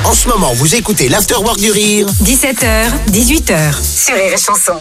En ce moment, vous écoutez l'Afterwork du Rire. 17h, 18h, sur Rire et Chanson.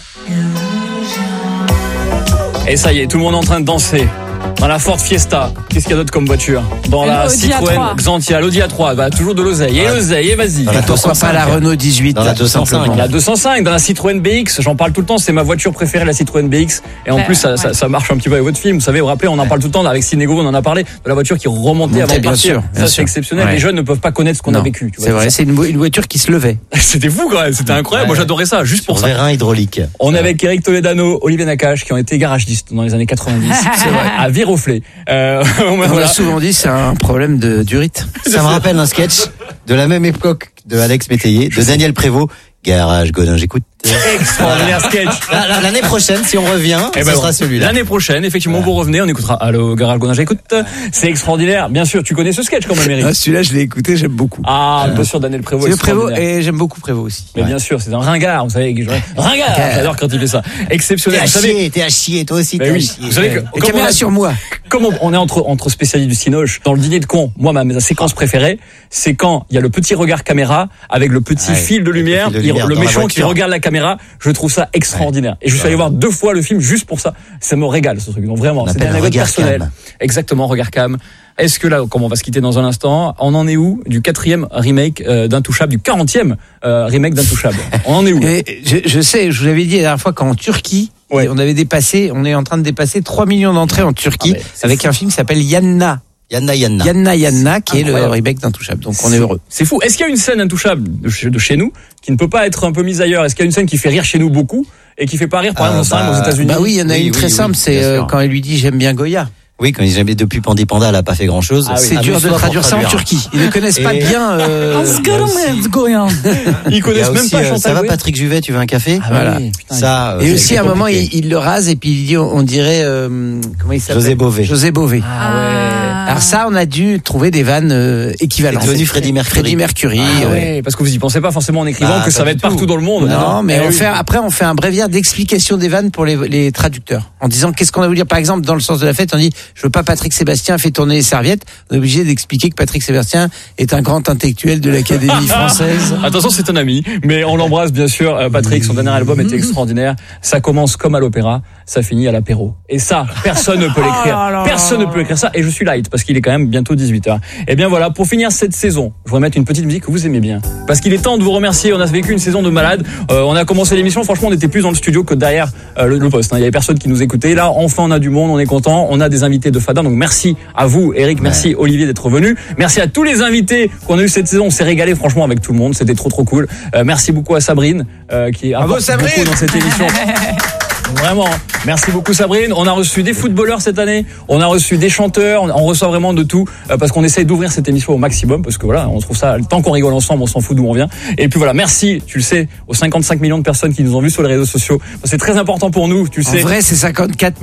Et ça y est, tout le monde est en train de danser. Dans la Ford Fiesta, qu'est-ce qu'il y a d'autre comme voiture? Dans la Citroën Xantia, l'Audi A3, bah, toujours de l'oseille. Et l'oseille, et vas-y. Pourquoi pas la Renault 18? Dans la 205. La 205, dans la Citroën BX, j'en parle tout le temps, c'est ma voiture préférée, la Citroën BX. Et en plus, ça marche un petit peu avec votre film. Vous savez, vous vous rappelez, on en parle tout le temps, là, avec Sinego, on en a parlé, de la voiture qui remontait avant de partir. Ça, c'est exceptionnel. Les jeunes ne peuvent pas connaître ce qu'on a vécu. C'est vrai, c'est une voiture qui se levait. C'était fou quand même, c'était incroyable. Moi, j'adorais ça, juste pour ça. Vérin hydraulique. On est avec Eric Toledano, Olivier Nakache, qui ont été garagistes dans les années 90. C'est vrai. À Viroflay. On l'a souvent dit, c'est un problème d'urite. Ça me rappelle un sketch de la même époque de Alex Métayer, de Daniel Prévost. Garage Godin, j'écoute. Extraordinaire sketch. L'année prochaine, si on revient, ce sera celui-là. L'année prochaine, effectivement, vous revenez, on écoutera Allô, Garage Godin, j'écoute. C'est extraordinaire. Bien sûr, tu connais ce sketch quand même, Eric. Ah, celui-là, je l'ai écouté, j'aime beaucoup. Ah, bien sûr, Daniel Prévost. C'est Prévost, et j'aime beaucoup Prévost aussi. Mais bien sûr, c'est un ringard, vous savez. Ringard! J'adore quand il fait ça. Exceptionnel. T'es à chier, toi aussi, t'es à chier. Vous savez que, caméra sur moi. Comme on est entre spécialistes du cinoche, dans le dîner de con, moi, ma séquence préférée, c'est quand il y a le petit regard caméra avec le petit fil de lumière, le méchant qui regarde la caméra. Je trouve ça extraordinaire. Et je suis allé voir 2 fois le film juste pour ça. Ça me régale, ce truc. Donc vraiment, c'est une anecdote personnelle. Exactement, regard cam. Est-ce que là, comme on va se quitter dans un instant, on en est où du 4e remake d'Intouchable, du 40e remake d'Intouchable? On en est où? Je sais, je vous avais dit la dernière fois qu'en Turquie, on est en train de dépasser 3 millions d'entrées en Turquie avec un film qui s'appelle Yanna, qui est le remake d'Intouchable. Donc on est heureux. C'est fou. Est-ce qu'il y a une scène Intouchable de chez nous qui ne peut pas être un peu mise ailleurs? Est-ce qu'il y a une scène qui fait rire chez nous beaucoup et qui fait pas rire par exemple aux États-Unis? Bah oui, il y en a une très simple, c'est quand elle lui dit j'aime bien Goya. Oui, quand ils avaient depuis Pandi Panda, elle a pas fait grand chose. C'est dur de traduire ça en Turquie. Ils ne connaissent pas bien. Ils connaissent même pas Chantal. Ça va, Patrick Juvet, tu veux un café? Voilà. Ça. Et aussi à un moment, il le rase et puis il dit, on dirait comment il s'appelle? José Bové. Ah ouais. Alors ça, on a dû trouver des vannes équivalentes. C'est devenu Freddie Mercury. Ouais, parce que vous y pensez pas forcément en écrivant que ça va être partout dans le monde. Non, mais on fait un bréviaire d'explication des vannes pour les traducteurs. En disant qu'est-ce qu'on a voulu dire. Par exemple, dans Le Sens de la Fête, on dit je veux pas Patrick Sébastien fait tourner les serviettes. On est obligé d'expliquer que Patrick Sébastien est un grand intellectuel de l'Académie française. Attention, c'est un ami, mais on l'embrasse bien sûr. Patrick, son dernier album était extraordinaire. Ça commence comme à l'opéra, ça finit à l'apéro. Et ça, personne ne peut l'écrire. Personne ne peut écrire ça. Et je suis light parce qu'il est quand même bientôt 18h. Et bien voilà, pour finir cette saison, je voudrais mettre une petite musique que vous aimez bien. Parce qu'il est temps de vous remercier. On a vécu une saison de malade. On a commencé l'émission. Franchement, on était plus dans le studio que derrière le poste. Il y avait personne qui nous écoutait. Là, enfin, on a du monde. On est content. On a des invités de Fada. Donc merci à vous, Eric. Merci Olivier d'être venu. Merci à tous les invités qu'on a eu cette saison. On s'est régalé franchement avec tout le monde. C'était trop cool. Merci beaucoup à Sabrine qui apporte beaucoup dans cette émission. Vraiment, merci beaucoup Sabrine. On a reçu des footballeurs cette année, on a reçu des chanteurs, on reçoit vraiment de tout parce qu'on essaye d'ouvrir cette émission au maximum parce que voilà, on trouve ça, tant qu'on rigole ensemble, on s'en fout d'où on vient. Et puis voilà, merci, tu le sais, aux 55 millions de personnes qui nous ont vus sur les réseaux sociaux. C'est très important pour nous, tu le sais. En vrai, c'est 54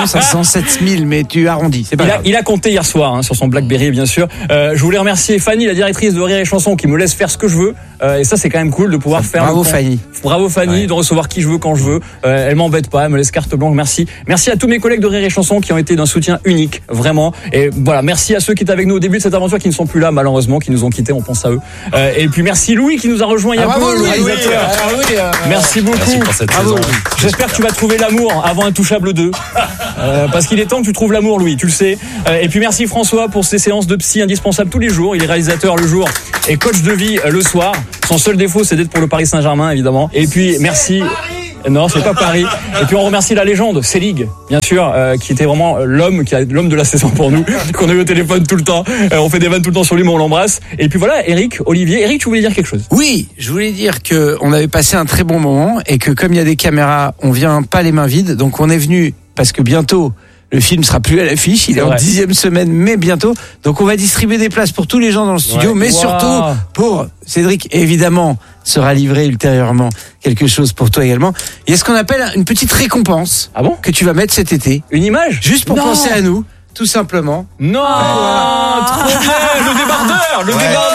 507 000, mais tu arrondis, c'est pas grave. Il a compté hier soir sur son BlackBerry, bien sûr. Je voulais remercier Fanny, la directrice de Rire et Chanson, qui me laisse faire ce que je veux. Et ça, c'est quand même cool de pouvoir faire. Bravo Fanny. Bravo Fanny, de recevoir qui je veux quand je veux. Elle m'embête pas, elle me laisse carte blanche. Merci à tous mes collègues de Rire et Chanson qui ont été d'un soutien unique, vraiment. Et voilà, merci à ceux qui étaient avec nous au début de cette aventure, qui ne sont plus là malheureusement, qui nous ont quittés, on pense à eux. Et puis merci Louis qui nous a rejoint il y a peu, le réalisateur. Merci beaucoup. Merci pour cette saison. J'espère que tu vas trouver l'amour avant Intouchable 2. Parce qu'il est temps que tu trouves l'amour, Louis, tu le sais. Et puis merci François pour ces séances de psy indispensables tous les jours. Il est réalisateur le jour et coach de vie le soir. Son seul défaut, c'est d'être pour le Paris Saint-Germain, évidemment. Et puis merci. Non, c'est pas Paris. Et puis on remercie la légende, Selig, bien sûr, qui était vraiment l'homme de la saison pour nous, qu'on a eu au téléphone tout le temps. On fait des vannes tout le temps sur lui, mais on l'embrasse. Et puis voilà, Eric, Olivier. Eric, tu voulais dire quelque chose? Oui, je voulais dire que on avait passé un très bon moment et que comme il y a des caméras, on vient pas les mains vides. Donc on est venu parce que bientôt le film sera plus à l'affiche, il est en 10e semaine, mais bientôt. Donc on va distribuer des places pour tous les gens dans le studio, mais surtout pour Cédric, évidemment, sera livré ultérieurement quelque chose pour toi également. Il y a ce qu'on appelle une petite récompense que tu vas mettre cet été. Une image? Juste pour penser à nous, tout simplement. Non, trop bien, le débardeur.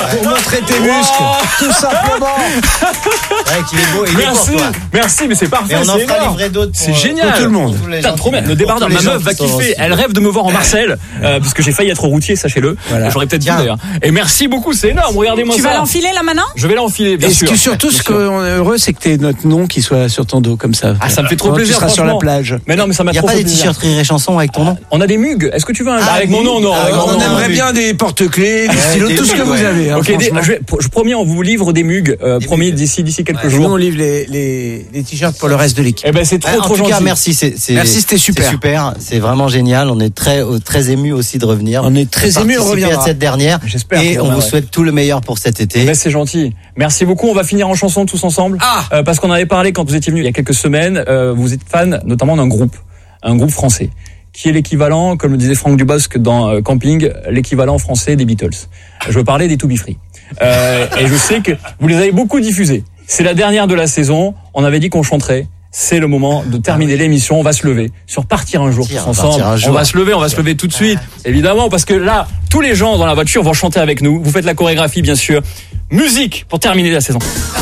Pour montrer tes muscles, tout simplement. C'est vrai qu'il est beau. Il est Merci, pour toi. merci, mais c'est parfait. Et on en c'est fera énorme. livrer d'autres. C'est génial. pour tout le monde. Pour tous les Putain, gens trop bien. qui- Le débardeur, pour tous ma les gens meuf va qui sont kiffer. aussi. Elle rêve de me voir en Marcel, puisque j'ai failli être au routier, sachez-le. Voilà. J'aurais peut-être dû Tiens. d'ailleurs. Et merci beaucoup, c'est énorme. Regardez-moi Tu ça. vas l'enfiler là maintenant? Je vais l'enfiler, bien Et sûr. surtout, ce qu'on est heureux, c'est que t'aies notre nom qui soit sur ton dos comme ça. Ah, ça me fait trop Quand plaisir. Tu seras sur la franchement. plage. Mais non, mais ça m'a Il n'y a trop pas fait des plaisir. t-shirts Rire et Chanson avec ton nom? On a des mugs. Est-ce que tu veux un Ah, avec mon nom? Non, ah, avec mon non, nom. On aimerait mais- bien des porte-clés, des stylos, des tout ce que mugs, vous ouais. avez. Hein, Ok, franchement. je promets, on vous livre des mugs, promis d'ici quelques Nous, jours. on livre les t-shirts pour le reste de l'équipe. Eh ben, c'est trop, En trop tout cas, gentil. merci. Merci, c'était super. C'est super. C'est vraiment génial. On est très émus aussi de revenir. On est très émus, on Participer reviendra. à cette dernière. J'espère Et qu'on on vous reviendra. souhaite tout le meilleur pour cet été. Ben, c'est gentil. Merci beaucoup. On va finir en chanson tous ensemble. Parce qu'on avait parlé quand vous étiez venu il y a quelques semaines. Vous êtes fan notamment d'un groupe français, qui est l'équivalent, comme le disait Franck Dubosc dans Camping, l'équivalent français des Beatles. Je veux parler des To Be Free. Et je sais que vous les avez beaucoup diffusés. C'est la dernière de la saison. On avait dit qu'on chanterait. C'est le moment de terminer l'émission. On va se lever sur Partir un jour tous ensemble. Partir un jour. On va se lever tout de suite. Évidemment, parce que là, tous les gens dans la voiture vont chanter avec nous. Vous faites la chorégraphie, bien sûr. Musique pour terminer la saison.